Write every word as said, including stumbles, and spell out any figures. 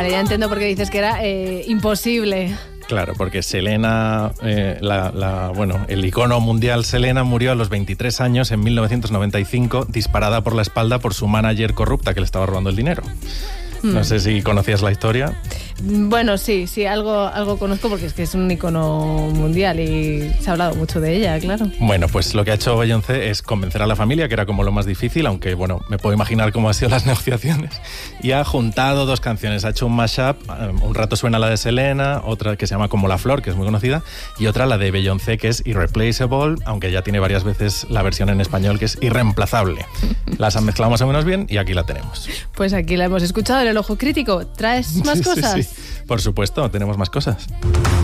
Vale, ya entiendo por qué dices que era eh, imposible. Claro, porque Selena, eh, la, la, bueno, el icono mundial Selena murió a los veintitrés años en mil novecientos noventa y cinco, disparada por la espalda por su manager corrupta que le estaba robando el dinero. No sé si conocías la historia. Bueno, sí, sí, algo, algo conozco porque es que es un icono mundial y se ha hablado mucho de ella, claro. Bueno, pues lo que ha hecho Beyoncé es convencer a la familia, que era como lo más difícil, aunque, bueno, me puedo imaginar cómo han sido las negociaciones. Y ha juntado dos canciones, ha hecho un mashup, un rato suena la de Selena, otra que se llama Como la Flor, que es muy conocida, y otra la de Beyoncé, que es Irreplaceable, aunque ya tiene varias veces la versión en español, que es Irreemplazable. Las han mezclado más o menos bien y aquí la tenemos. Pues aquí la hemos escuchado en El Ojo Crítico. ¿Traes más sí, cosas? Sí, sí, por supuesto, tenemos más cosas.